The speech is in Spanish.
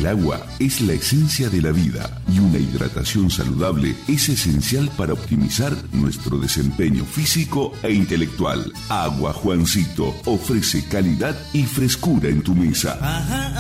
El agua es la esencia de la vida y una hidratación saludable es esencial para optimizar nuestro desempeño físico e intelectual. Agua Juancito ofrece calidad y frescura en tu mesa.